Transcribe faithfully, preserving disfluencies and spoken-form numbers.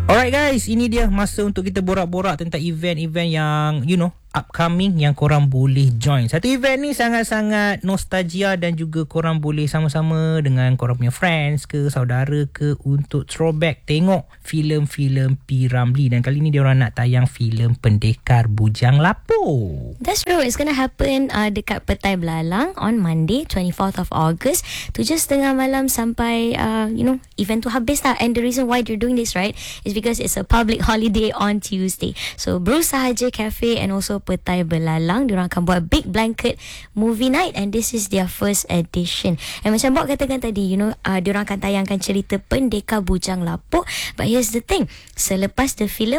Alright guys, ini dia masa untuk kita borak-borak tentang event-event yang, you know, upcoming yang korang boleh join. Satu event ni sangat-sangat nostalgia dan juga korang boleh sama-sama dengan korang punya friends ke, saudara ke untuk throwback tengok filem-filem P. Ramlee. Dan kali ni diorang nak tayang filem Pendekar Bujang Lapuk. That's true. It's gonna happen uh, dekat Petai Belalang on Monday, twenty-fourth of August. Tujuh setengah malam sampai, uh, you know, event tu habis lah. And the reason why they're doing this, right, is because it's a public holiday on Tuesday. So, Bruce Sahaja Cafe and also Petai Belalang, diorang akan buat big blanket movie night and this is their first edition. And macam Bob katakan tadi, you know, uh, diorang akan tayangkan cerita Pendekar Bujang Lapuk. But here's the thing, selepas the film